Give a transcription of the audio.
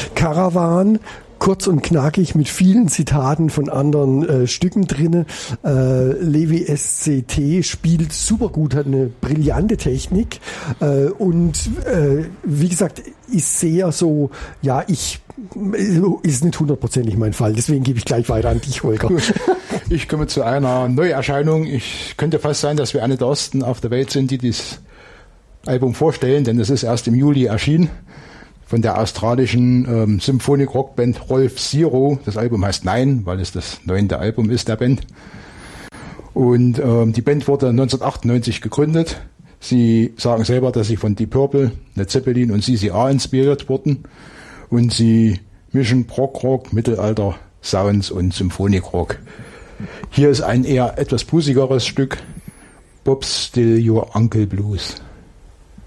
Caravan, kurz und knackig mit vielen Zitaten von anderen Stücken drinne. Levi SCT spielt super gut, hat eine brillante Technik und wie gesagt, ist sehr so, ja, ist nicht hundertprozentig mein Fall. Deswegen gebe ich gleich weiter an dich, Holger. Gut. Ich komme zu einer Neuerscheinung. Ich könnte fast sein, dass wir eine der ersten auf der Welt sind, die dieses Album vorstellen, denn es ist erst im Juli erschienen. Von der australischen Symphonic-Rockband Rolf Zero. Das Album heißt Nein, weil es das 9. Album ist der Band. Und die Band wurde 1998 gegründet. Sie sagen selber, dass sie von Deep Purple, Led Zeppelin und CCR inspiriert wurden. Und sie mischen Prog-Rock, Mittelalter-Sounds und Symphonic-Rock. Hier ist ein eher etwas busigeres Stück. Bob's Still Your Uncle Blues.